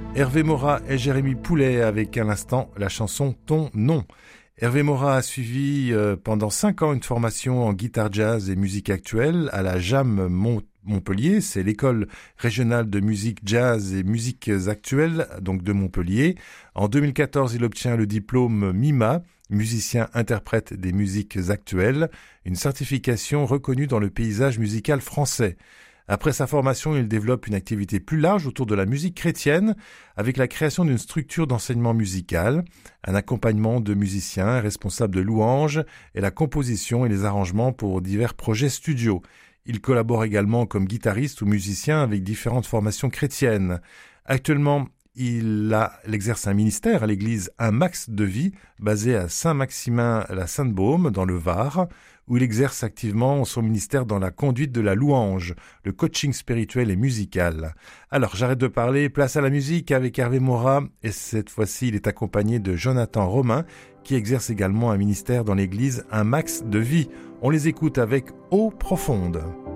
Hervé Morat et Jérémy Poulet avec à l'instant la chanson Ton nom. Hervé Morat a suivi pendant 5 ans une formation en guitare jazz et musique actuelle à la JAM Montpellier, c'est l'école régionale de musique jazz et musiques actuelles, donc de Montpellier. En 2014, il obtient le diplôme MIMA, musicien-interprète des musiques actuelles, une certification reconnue dans le paysage musical français. Après sa formation, il développe une activité plus large autour de la musique chrétienne avec la création d'une structure d'enseignement musical, un accompagnement de musiciens responsables de louanges et la composition et les arrangements pour divers projets studio. Il collabore également comme guitariste ou musicien avec différentes formations chrétiennes. Actuellement, il exerce un ministère à l'église Un Max de Vie, basée à Saint-Maximin-la-Sainte-Baume, dans le Var, où il exerce activement son ministère dans la conduite de la louange, le coaching spirituel et musical. Alors, j'arrête de parler, place à la musique avec Hervé Morat, et cette fois-ci, il est accompagné de Jonathan Romain, qui exerce également un ministère dans l'église Un Max de Vie. On les écoute avec Eau profonde.